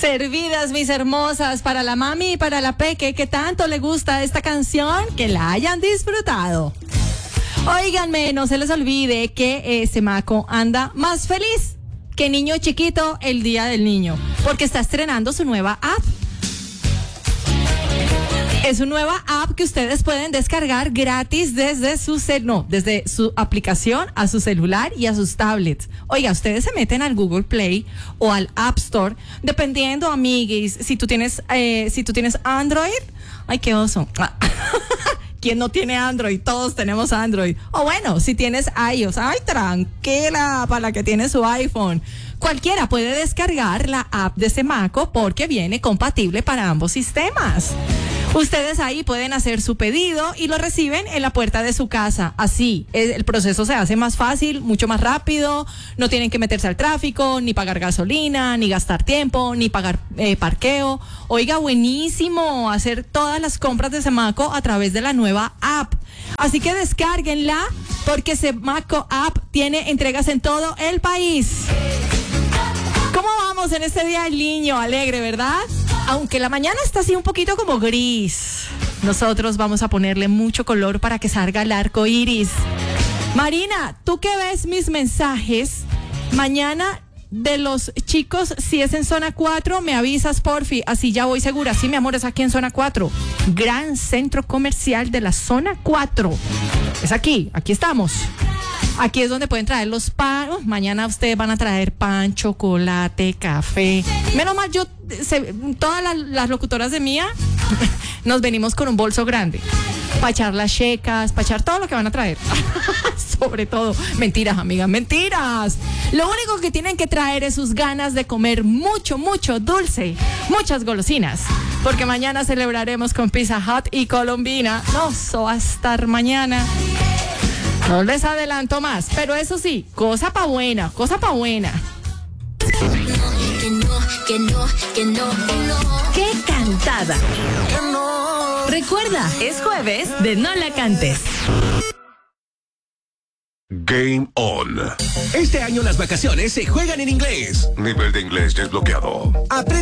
Servidas, mis hermosas, para la mami y para la peque, que tanto le gusta esta canción, que la hayan disfrutado. Óiganme, no se les olvide que Semaco anda más feliz que niño chiquito el día del niño, porque está estrenando su nueva app. Es una nueva app que ustedes pueden descargar gratis desde desde su aplicación a su celular y a sus tablets. Oiga, ustedes se meten al Google Play o al App Store, dependiendo, amiguis, si tú tienes Android. Ay, qué oso. ¿Quién no tiene Android? Todos tenemos Android. O bueno, si tienes iOS, ay, tranquila, para la que tiene su iPhone. Cualquiera puede descargar la app de Semaco porque viene compatible para ambos sistemas. Ustedes ahí pueden hacer su pedido y lo reciben en la puerta de su casa. Así, el proceso se hace más fácil, mucho más rápido. No tienen que meterse al tráfico, ni pagar gasolina, ni gastar tiempo, ni pagar parqueo. Oiga, buenísimo hacer todas las compras de Semaco a través de la nueva app. Así que descárguenla porque Semaco App tiene entregas en todo el país. ¿Cómo vamos en este día del niño? Alegre, ¿verdad? Aunque la mañana está así un poquito como gris, nosotros vamos a ponerle mucho color para que salga el arco iris. Marina, tú que ves mis mensajes, mañana de los chicos, si es en zona 4, me avisas, porfi, así ya voy segura. Sí, mi amor, es aquí en zona 4. Gran centro comercial de la zona 4. Es aquí estamos. Aquí es donde pueden traer los pan. Mañana ustedes van a traer pan, chocolate, café. Menos mal, todas las locutoras de Mía nos venimos con un bolso grande para echar las checas, para echar todo lo que van a traer. Sobre todo, mentiras, amigas, mentiras. Lo único que tienen que traer es sus ganas de comer mucho, mucho dulce, muchas golosinas. Porque mañana celebraremos con Pizza Hut y Colombina. No, eso va a estar mañana. No les adelanto más, pero eso sí, cosa pa' buena. ¡Qué cantada! Recuerda, es jueves de No La Cantes. Game On. Este año las vacaciones se juegan en inglés. Nivel de inglés desbloqueado. Aprende